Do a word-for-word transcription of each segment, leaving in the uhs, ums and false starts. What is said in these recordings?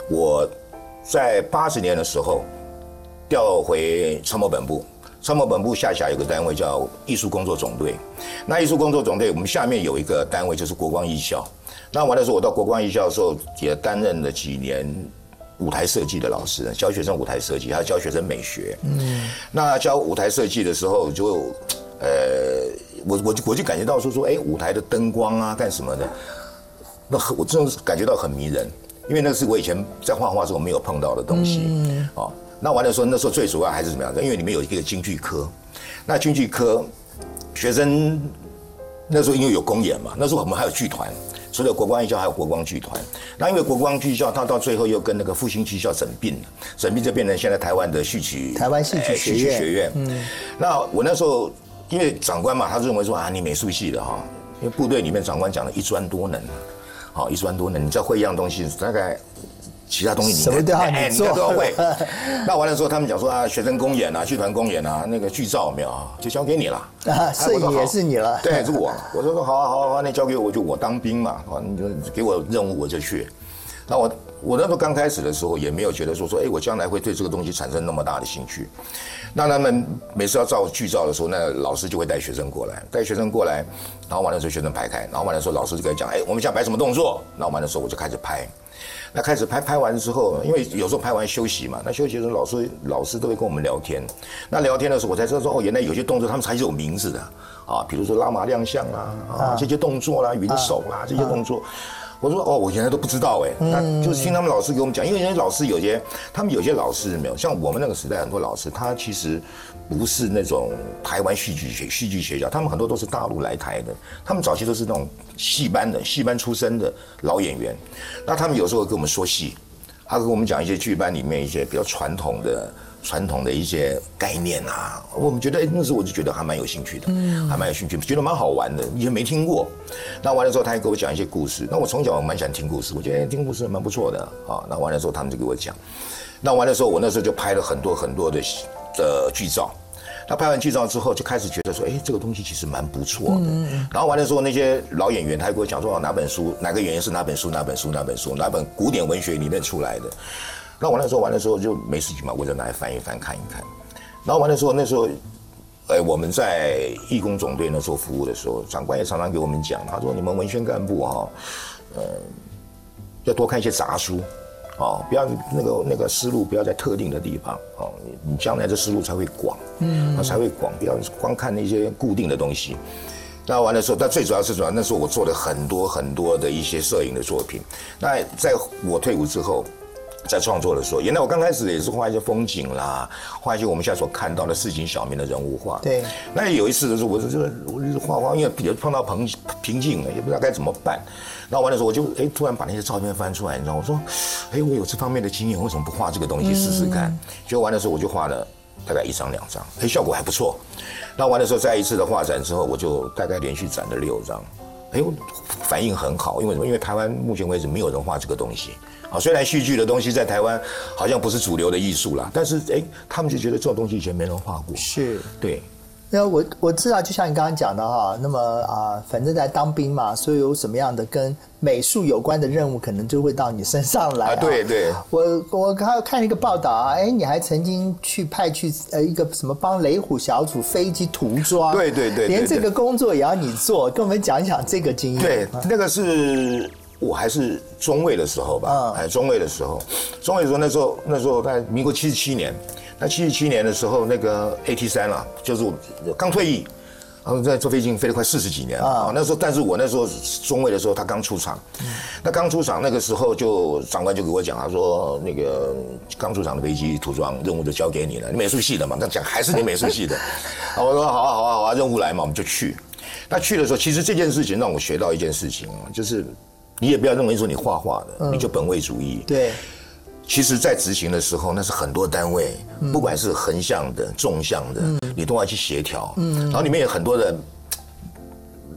我在八十年的时候调回参谋本部。参谋本部下辖有个单位叫艺术工作总队，那艺术工作总队我们下面有一个单位就是国光艺校。那完了之后，我到国光艺校的时候，也担任了几年舞台设计的老师，教学生舞台设计，还有教学生美学。嗯，那教舞台设计的时候就，呃，我我我就感觉到说说，哎，舞台的灯光啊，干什么的，那我真的是感觉到很迷人，因为那是我以前在画画的时候没有碰到的东西。嗯，哦。那完了说，那时候最主要还是怎么样？因为里面有一个京剧科，那京剧科学生那时候因为有公演嘛，那时候我们还有剧团，除了国光艺校还有国光剧团。那因为国光剧校，它到最后又跟那个复兴剧校整并了，整并就变成现在台湾的戏曲台湾戏曲学院。 戏曲学院。嗯，那我那时候因为长官嘛，他认为说啊，你美术系的哈，因为部队里面长官讲了一专多能，好一专多能，你再会一样东西，大概。其他东西你什么都要你做， 都要会。那完了之后，他们讲说啊，学生公演啊，剧团公演啊，那个剧照有没有啊，就交给你了。 啊，摄影也是你了。 对，是我。我说说好啊好啊好啊，那交给我，就我当兵嘛，啊，你就给我任务我就去。那我我那时候刚开始的时候也没有觉得说说，哎，我将来会对这个东西产生那么大的兴趣。那他们每次要照剧照的时候，那老师就会带学生过来，带学生过来，然后完了之后学生排开，然后完了之后老师就跟他讲，哎，我们现在摆什么动作？然后完了之后我就开始拍。那开始拍拍完之后，因为有时候拍完休息嘛，那休息的时候老师老师都会跟我们聊天。那聊天的时候，我才知道说，哦，原来有些动作他们才是有名字的啊，比如说拉马亮相啦，啊，这些动作啦，云手啦，这些动作。我说哦，我原来都不知道哎，那就是听他们老师给我们讲，因为人家老师有些，他们有些老师没有，像我们那个时代很多老师，他其实不是那种台湾戏剧学戏剧学校，他们很多都是大陆来台的，他们早期都是那种戏班的戏班出身的老演员，那他们有时候跟我们说戏，他跟我们讲一些剧班里面一些比较传统的。传统的一些概念啊，我们觉得，哎，那时候我就觉得还蛮有兴趣的，嗯，还蛮有兴趣，觉得蛮好玩的，以前没听过。那完了之后，他还给我讲一些故事。那我从小蛮喜欢听故事，我觉得听故事蛮不错的啊。那完了之后，他们就给我讲。那完了之后，我那时候就拍了很多很多的的剧照。那拍完剧照之后，就开始觉得说，哎，这个东西其实蛮不错的。嗯、然后完了之后，那些老演员他还给我讲说，哪本书，哪个演员是哪本书，哪本书，哪本书，哪本古典文学里面出来的。那完了之后，完了之后就没事情嘛，我就拿来翻一翻，看一看。然后完了之后，那时候，哎，我们在义工总队那时候服务的时候，长官也常常给我们讲，他说你们文宣干部哈、哦，呃，要多看一些杂书，哦，不要那个那个思路不要在特定的地方，哦，你你将来这思路才会广，嗯，才会广，不要光看那些固定的东西。那完了之后，但最主要是主要那时候我做了很多很多的一些摄影的作品。那在我退伍之后。在创作的时候，原来我刚开始也是画一些风景啦，画一些我们现在所看到的市井小民的人物画。 对。 那有一次的时候，我就是我就是画画，因为比如碰到瓶瓶颈了，也不知道该怎么办。然后完的时候，我就哎突然把那些照片翻出来，你知道，我说，哎，我有这方面的经验，为什么不画这个东西试试看？结果完的时候，我就画了大概一张两张，哎，效果还不错。那完的时候，再一次的画展之后，我就大概连续展了六张，哎呦，反应很好，因为什么？因为台湾目前为止没有人画这个东西。好，虽然戏剧的东西在台湾好像不是主流的艺术啦，但是哎，他们就觉得这种东西以前没人画过。 是， 对。 那我我知道，就像你刚刚讲的哈，那么啊，反正在当兵嘛，所以有什么样的跟美术有关的任务，可能就会到你身上来啊。 啊对对。 我我刚看一个报道啊，哎，你还曾经去派去呃一个什么帮雷虎小组飞机涂装。 对对 对, 对, 对。 连这个工作也要你做，跟我们讲一讲这个经验。 对，那个是。我还是中尉的时候吧，哎，中尉的时候，中尉的时候，那时候那时候在民国七十七年，那七十七年的时候，那个 A T 三啊，就是我刚退役，然后在坐飞机飞了快四十几年啊。那时候，但是我那时候中尉的时候，他刚出场，那刚出场那个时候就长官就给我讲，他说那个刚出场的飞机涂装任务就交给你了，你美术系的嘛，那讲还是你美术系的，啊，我说好啊好啊好啊，任务来嘛，我们就去。那去的时候，其实这件事情让我学到一件事情啊，就是。你也不要认为说你画画的，嗯、你就本位主义。 对， 其实，在执行的时候，那是很多单位，嗯、不管是横向的、纵向的，嗯、你都要去协调。嗯，然后里面有很多的很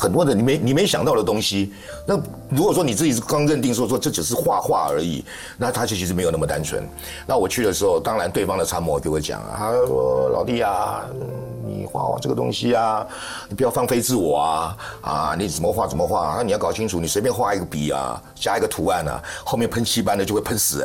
很多的你没你没想到的东西。那如果说你自己是刚认定说说这只是画画而已，那他其实没有那么单纯。那我去的时候，当然对方的参谋给我讲，他说老弟啊，你画画这个东西啊，你不要放飞自我啊啊，你怎么画怎么画啊，你要搞清楚，你随便画一个笔啊，加一个图案啊，后面喷漆般的就会喷死人。